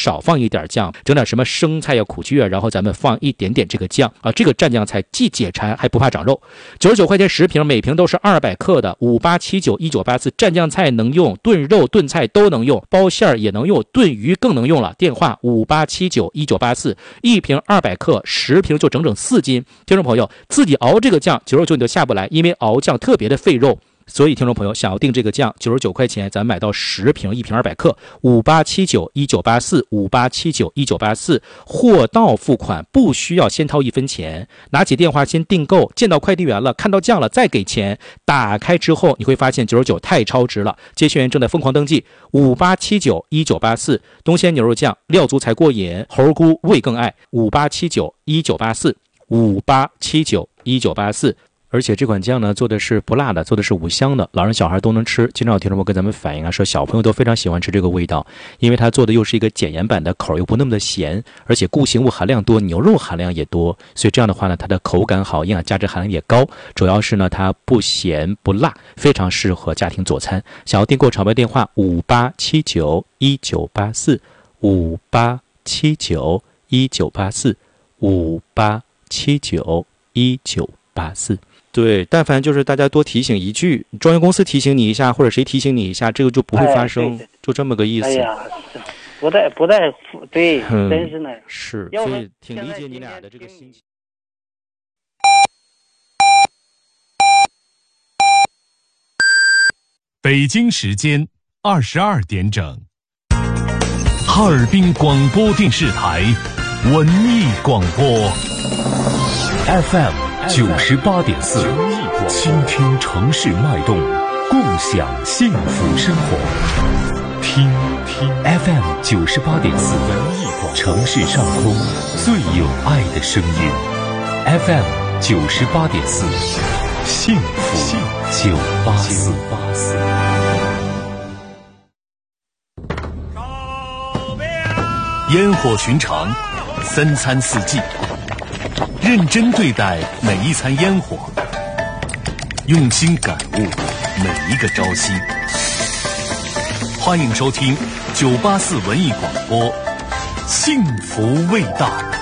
少放一点酱，整点什么生菜呀、苦苣啊，然后咱们放一点点这个酱啊，这个蘸酱菜既解馋还不怕长肉。99块钱10瓶，每瓶都是200克的，58791984蘸酱菜能用，炖肉炖菜都能用，包馅儿也能用，炖鱼更能用了。电话58791984，一瓶200克，10瓶就整整4斤。听众朋友，自己熬这个酱99你都下不来，因为熬酱特别的费肉。所以听众朋友想要订这个酱，99块钱咱买到10瓶，一瓶200克，58791984 58791984，货到付款，不需要先掏1分钱，拿起电话先订购，见到快递员了，看到酱了再给钱，打开之后你会发现99太超值了。接线员正在疯狂登记，58791984，东鲜牛肉酱，料足才过瘾，猴菇味更爱，58791984 58791984。而且这款酱呢做的是不辣的，做的是5香的，老人小孩都能吃。经常有听众朋友跟咱们反映啊，说小朋友都非常喜欢吃这个味道，因为它做的又是一个减盐版的，口又不那么的咸，而且固形物含量多，牛肉含量也多，所以这样的话呢，它的口感好，营养价值含量也高，主要是呢它不咸不辣，非常适合家庭佐餐。想要订购场外电话58791984 58791984 58791984。对，但凡就是大家多提醒一句，装修公司提醒你一下，或者谁提醒你一下，这个就不会发生，就这么个意思。 哎呀，不带对，真是呢。 是，所以挺理解你俩的这个心情。 北京时间22点整，哈尔滨广播电视台文艺广播 FM98.4，倾听城市脉动，共享幸福生活。听 FM98.4，城市上空最有爱的声音。FM98.4，幸福984。烟火寻常，3餐4季，认真对待每一餐烟火，用心感悟每一个朝夕。欢迎收听984文艺广播，幸福味道。